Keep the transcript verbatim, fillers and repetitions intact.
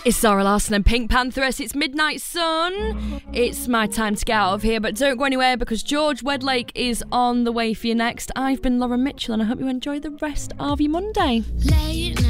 It's Zara Larsson and Pink Pantheress. It's Midnight Sun. It's my time to get out of here, but don't go anywhere because George Wedlake is on the way for you next. I've been Lauren Mitchell and I hope you enjoy the rest of your Monday. Late